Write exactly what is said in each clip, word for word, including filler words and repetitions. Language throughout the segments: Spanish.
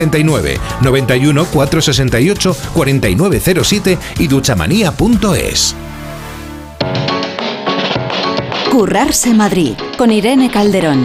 noventa y nueve, noventa y uno, cuatrocientos sesenta y ocho, cuarenta y nueve cero siete y duchamanía punto es. Currarse Madrid, con Irene Calderón.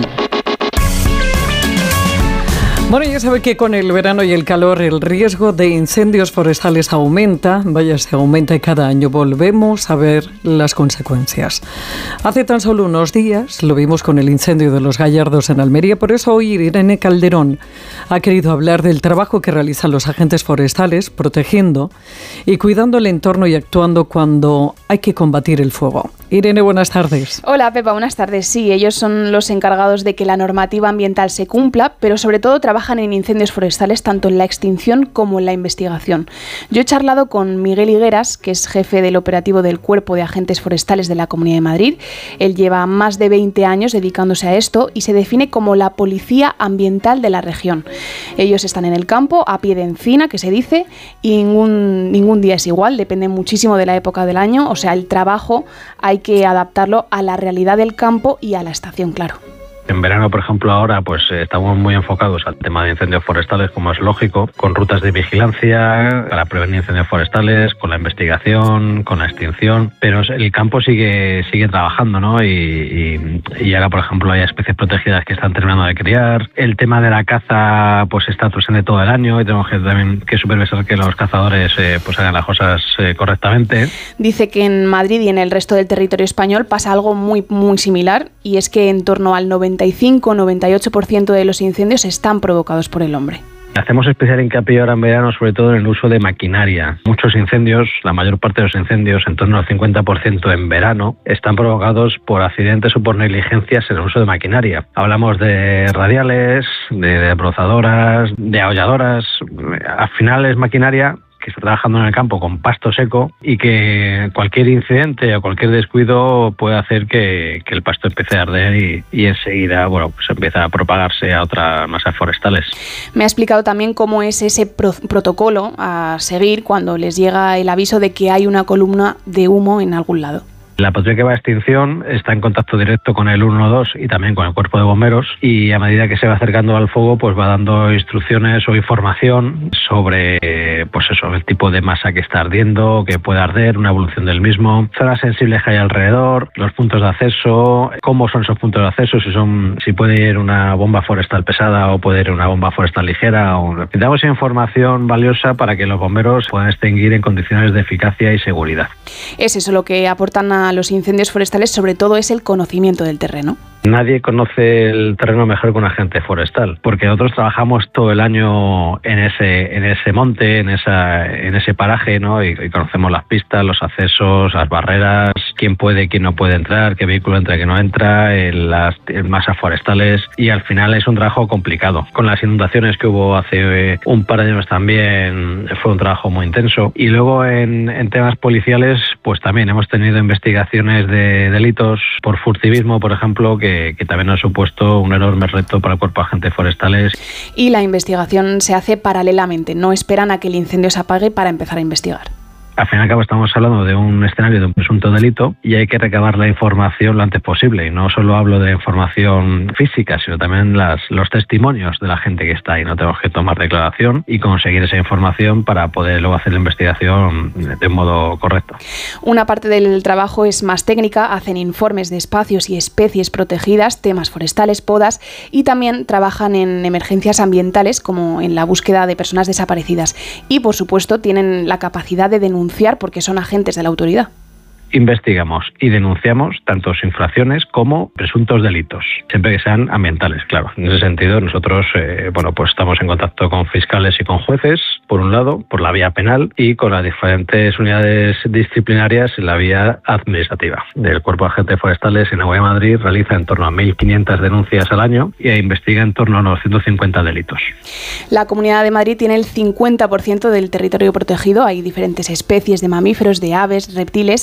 Bueno, ya sabe que con el verano y el calor el riesgo de incendios forestales aumenta, vaya, se aumenta y cada año volvemos a ver las consecuencias. Hace tan solo unos días lo vimos con el incendio de los Gallardos en Almería, por eso hoy Irene Calderón ha querido hablar del trabajo que realizan los agentes forestales protegiendo y cuidando el entorno y actuando cuando hay que combatir el fuego. Irene, buenas tardes. Hola Pepa, buenas tardes. Sí, ellos son los encargados de que la normativa ambiental se cumpla, pero sobre todo trabajan en incendios forestales tanto en la extinción como en la investigación. Yo he charlado con Miguel Higueras, que es jefe del operativo del Cuerpo de Agentes Forestales de la Comunidad de Madrid. Él lleva más de veinte años dedicándose a esto y se define como la policía ambiental de la región. Ellos están en el campo, a pie de encina, que se dice, y ningún, ningún día es igual, depende muchísimo de la época del año, o sea, el trabajo hay que adaptarlo a la realidad del campo y a la estación, claro. En verano, por ejemplo, ahora pues estamos muy enfocados al tema de incendios forestales, como es lógico, con rutas de vigilancia para prevenir incendios forestales, con la investigación, con la extinción, pero el campo sigue sigue trabajando, ¿no? Y, y, y ahora, por ejemplo, hay especies protegidas que están terminando de criar. El tema de la caza pues está presente todo el año y tenemos que también que supervisar que los cazadores eh, pues hagan las cosas eh, correctamente. Dice que en Madrid y en el resto del territorio español pasa algo muy, muy similar, y es que en torno al noventa y cinco a noventa y ocho por ciento de los incendios están provocados por el hombre. Hacemos especial hincapié ahora en verano, sobre todo en el uso de maquinaria. Muchos incendios, la mayor parte de los incendios, en torno al cincuenta por ciento en verano, están provocados por accidentes o por negligencias en el uso de maquinaria. Hablamos de radiales, de desbrozadoras, de aholladoras. Al final es maquinaria que está trabajando en el campo con pasto seco y que cualquier incidente o cualquier descuido puede hacer que, que el pasto empiece a arder y, y enseguida bueno, pues empieza a propagarse a otras masas forestales. Me ha explicado también cómo es ese pro- protocolo a seguir cuando les llega el aviso de que hay una columna de humo en algún lado. La patrulla que va a extinción está en contacto directo con el uno dos y también con el cuerpo de bomberos, y a medida que se va acercando al fuego pues va dando instrucciones o información sobre pues eso, el tipo de masa que está ardiendo, que puede arder, una evolución del mismo, zonas sensibles que hay alrededor, los puntos de acceso, cómo son esos puntos de acceso, si son si puede ir una bomba forestal pesada o puede ir una bomba forestal ligera. O... Damos información valiosa para que los bomberos puedan extinguir en condiciones de eficacia y seguridad. Es eso lo que aportan a los incendios forestales, sobre todo es el conocimiento del terreno. Nadie conoce el terreno mejor que un agente forestal, porque nosotros trabajamos todo el año en ese en ese monte, en esa en ese paraje, ¿no? Y, y conocemos las pistas, los accesos, las barreras, quién puede, quién no puede entrar, qué vehículo entra, qué no entra, en las en masas forestales, y al final es un trabajo complicado. Con las inundaciones que hubo hace eh, un par de años también fue un trabajo muy intenso. Y luego en, en temas policiales, pues también hemos tenido investigaciones de delitos por furtivismo, por ejemplo, que que también ha supuesto un enorme reto para el cuerpo de agentes forestales. Y la investigación se hace paralelamente, no esperan a que el incendio se apague para empezar a investigar. Al fin y al cabo estamos hablando de un escenario de un presunto delito y hay que recabar la información lo antes posible. Y no solo hablo de información física, sino también las, los testimonios de la gente que está ahí. No tenemos que tomar declaración y conseguir esa información para poder luego hacer la investigación de un modo correcto. Una parte del trabajo es más técnica, hacen informes de espacios y especies protegidas, temas forestales, podas, y también trabajan en emergencias ambientales como en la búsqueda de personas desaparecidas. Y por supuesto tienen la capacidad de denunciar porque son agentes de la autoridad. Investigamos y denunciamos tantos infracciones como presuntos delitos, siempre que sean ambientales, claro. En ese sentido, nosotros eh, bueno, pues estamos en contacto con fiscales y con jueces, por un lado, por la vía penal, y con las diferentes unidades disciplinarias en la vía administrativa. El Cuerpo de Agentes Forestales en Agua de Madrid realiza en torno a mil quinientas denuncias al año y investiga en torno a unos ciento cincuenta delitos. La Comunidad de Madrid tiene el cincuenta por ciento del territorio protegido. Hay diferentes especies de mamíferos, de aves, reptiles,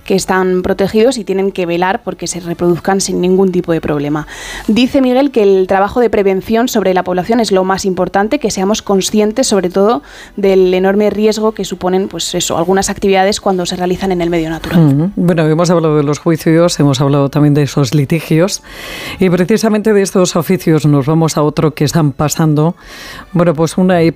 que están protegidos y tienen que velar porque se reproduzcan sin ningún tipo de problema. Dice Miguel que el trabajo de prevención sobre la población es lo más importante, que seamos conscientes sobre todo del enorme riesgo que suponen pues eso, algunas actividades cuando se realizan en el medio natural. Mm-hmm. Bueno, hemos hablado de los juicios, hemos hablado también de esos litigios y precisamente de estos oficios nos vamos a otro que están pasando, bueno, pues una